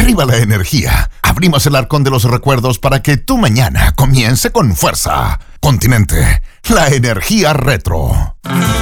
Arriba la energía. Abrimos el arcón de los recuerdos para que tu mañana comience con fuerza. Continente, la energía retro.